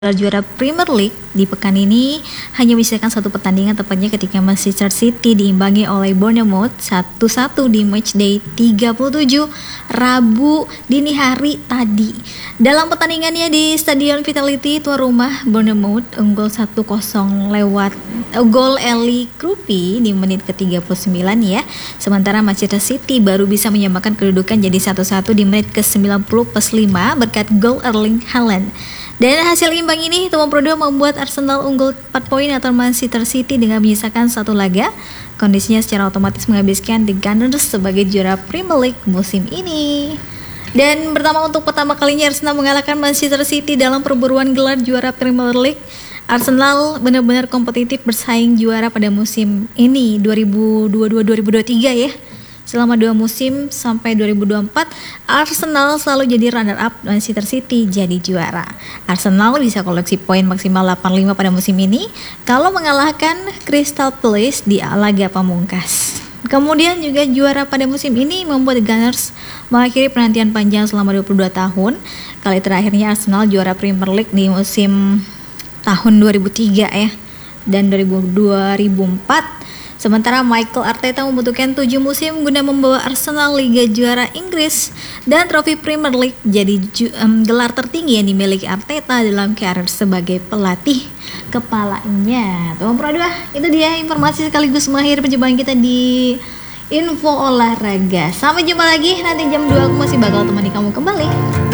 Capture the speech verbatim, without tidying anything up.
Juara Premier League di pekan ini hanya menyisakan satu pertandingan, tepatnya ketika Manchester City diimbangi oleh Bournemouth satu satu di matchday tiga puluh tujuh Rabu dini hari tadi. Dalam pertandingannya di Stadion Vitality tuan rumah, Bournemouth unggul satu kosong lewat uh, gol Eli Krupi di menit ke tiga puluh sembilan ya. Sementara Manchester City baru bisa menyamakan kedudukan jadi satu satu di menit ke sembilan puluh plus lima berkat gol Erling Haaland. Dan hasil imbang ini Tomo Prodo membuat Arsenal unggul empat poin atas Manchester City dengan menyisakan satu laga. Kondisinya secara otomatis menghabiskan The Gunners sebagai juara Premier League musim ini. Dan pertama untuk pertama kalinya Arsenal mengalahkan Manchester City dalam perburuan gelar juara Premier League. Arsenal benar-benar kompetitif bersaing juara pada musim ini dua ribu dua puluh dua dua ribu dua puluh tiga ya. Selama dua musim sampai dua ribu dua puluh empat, Arsenal selalu jadi runner up, Manchester City jadi juara. Arsenal bisa koleksi poin maksimal delapan puluh lima pada musim ini kalau mengalahkan Crystal Palace di laga pamungkas. Kemudian juga juara pada musim ini membuat Gunners mengakhiri penantian panjang selama dua puluh dua tahun. Kali terakhirnya Arsenal juara Premier League di musim tahun dua ribu tiga ya dan dua ribu empat. Sementara Mikel Arteta membutuhkan tujuh musim guna membawa Arsenal Liga Juara Inggris dan trofi Premier League jadi ju- um, gelar tertinggi yang dimiliki Arteta dalam karir sebagai pelatih kepalanya. Teman Pro dua, itu dia informasi sekaligus mengakhiri perjumpaan kita di Info Olahraga. Sampai jumpa lagi nanti jam dua, aku masih bakal temani kamu kembali.